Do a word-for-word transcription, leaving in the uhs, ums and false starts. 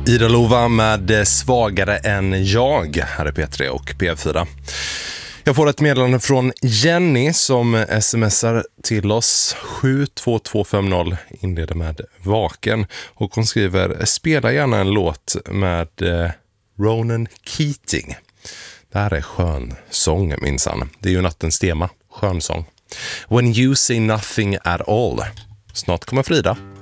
Ida Lova med Svagare än jag här är P tre och P fyra. Jag får ett meddelande från Jenny som smsar till oss. Sju två två fem noll inleder med Vaken och hon skriver: spela gärna en låt med eh, Ronan Keating. Det här är skön sång minsann. Det är ju nattens tema, skön sång. When you say nothing at all. Snart kommer Frida.